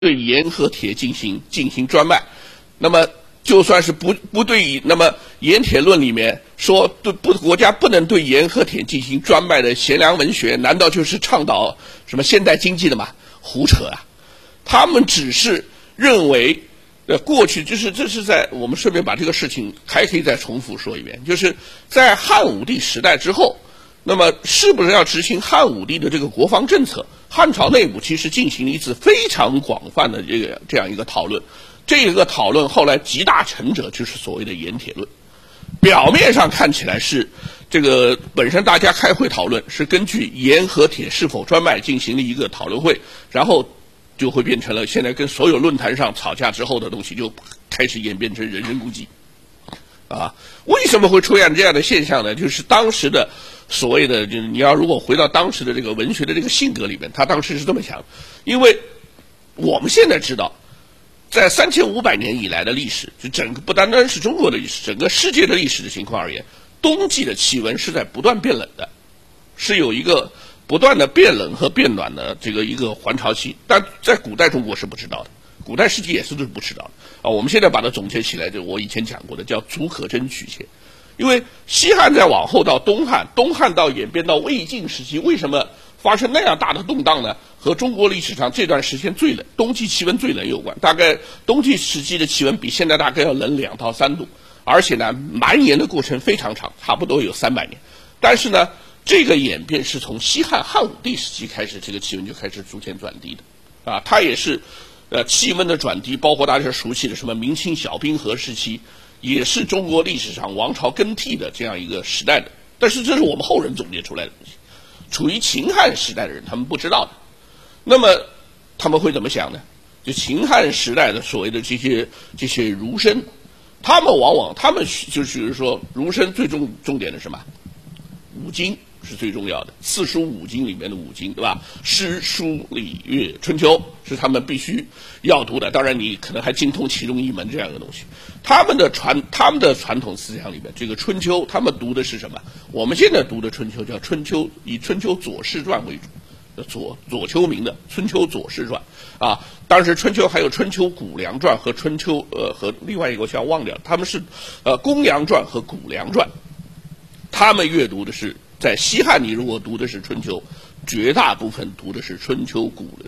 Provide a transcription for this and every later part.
对盐和铁进行专卖，那么就算是不对，那么盐铁论里面说国家不能对盐和铁进行专卖的贤良文学，难道就是倡导什么现代经济的吗？胡扯啊！他们只是认为，过去这是在我们顺便把这个事情还可以再重复说一遍，就是在汉武帝时代之后，那么是不是要执行汉武帝的这个国防政策？汉朝内部其实进行了一次非常广泛的这样一个讨论，这个讨论后来集大成者就是所谓的盐铁论。表面上看起来是这个本身大家开会讨论是根据盐和铁是否专卖进行了一个讨论会，然后就会变成了现在跟所有论坛上吵架之后的东西就开始演变成人身攻击。为什么会出现这样的现象呢？就是当时的所谓的，就是你要如果回到当时的这个文学的这个性格里面，他当时是这么想，因为我们现在知道，在3500年以来的历史，就整个不单单是中国的历史，整个世界的历史的情况而言，冬季的气温是在不断变冷的，是有一个不断的变冷和变暖的一个还潮期，但在古代中国是不知道的。古代世纪也是不知道的我们现在把它总结起来，就我以前讲过的叫竺可桢曲线。因为西汉再往后到东汉，东汉到演变到魏晋时期，为什么发生那样大的动荡呢？和中国历史上这段时间最冷，冬季气温最冷有关。大概冬季时期的气温比现在大概要冷2到3度，而且呢，蔓延的过程非常长，差不多有300年。但是呢，这个演变是从西汉汉武帝时期开始，这个气温就开始逐渐转低的它也是气温的转低，包括大家熟悉的什么明清小冰河时期，也是中国历史上王朝更替的这样一个时代的。但是这是我们后人总结出来的东西，处于秦汉时代的人他们不知道的。那么他们会怎么想呢？就秦汉时代的所谓的这些儒生，他们就是说儒生最重点的是什么？五经是最重要的，四书五经里面的五经，对吧？诗、书、礼、乐、春秋是他们必须要读的。当然，你可能还精通其中一门这样的东西。他们的传统思想里面，这个春秋，他们读的是什么？我们现在读的春秋叫春秋，以春秋左氏传为主，左丘明的春秋左氏传当时春秋还有春秋谷梁传和春秋和另外一个我想忘掉，他们是公羊传和谷梁传。他们阅读的是在西汉，你如果读的是春秋，绝大部分读的是春秋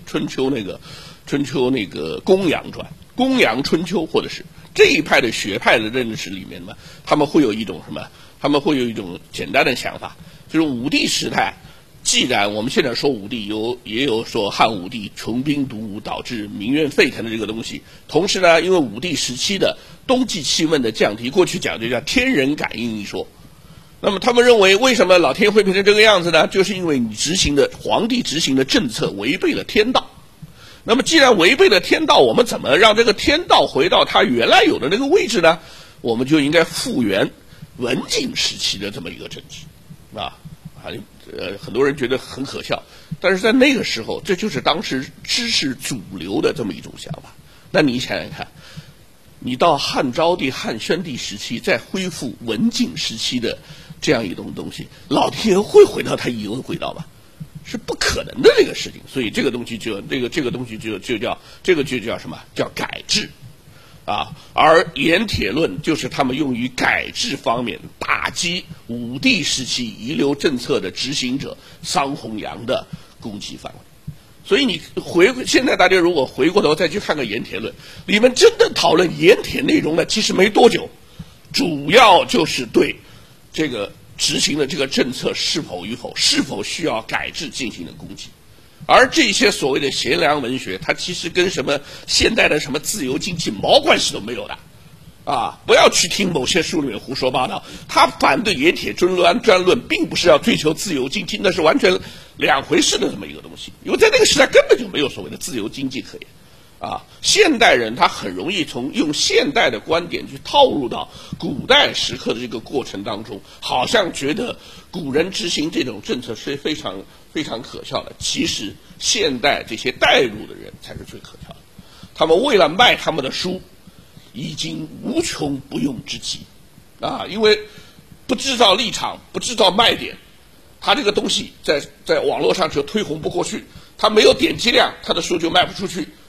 那个公羊传、公羊春秋，或者是这一派的学派的认识里面呢，他们会有一种什么？他们会有一种简单的想法，就是武帝时代，既然我们现在说武帝也有说汉武帝穷兵黩武导致民怨沸腾的这个东西，同时呢，因为武帝时期的冬季气温的降低，过去讲就叫天人感应一说。那么他们认为，为什么老天会变成这个样子呢？就是因为皇帝执行的政策违背了天道。那么既然违背了天道，我们怎么让这个天道回到它原来有的那个位置呢？我们就应该复原文景时期的这么一个政治很多人觉得很可笑，但是在那个时候，这就是当时知识主流的这么一种想法。那你想想看，你到汉昭帝、汉宣帝时期，再恢复文景时期的这样一种东西，老天爷会回到他以为回到吗？是不可能的这个事情。所以这个东西就叫什么？叫改制而盐铁论就是他们用于改制方面打击武帝时期遗留政策的执行者桑弘羊的攻击范围。所以你现在大家如果回过头再去看个盐铁论，里面真的讨论盐铁内容呢，其实没多久，主要就是对这个执行的这个政策是否需要改制进行的攻击。而这些所谓的贤良文学，它其实跟什么现代的什么自由经济毛关系都没有的不要去听某些书里面胡说八道。他反对盐铁专论，并不是要追求自由经济，那是完全两回事的这么一个东西。因为在那个时代根本就没有所谓的自由经济可言现代人他很容易用现代的观点去套入到古代时刻的这个过程当中，好像觉得古人执行这种政策是非常非常可笑的。其实现代这些带入的人才是最可笑的。他们为了卖他们的书，已经无穷不用之极因为不制造立场，不制造卖点，他这个东西在网络上就推红不过去，他没有点击量，他的书就卖不出去。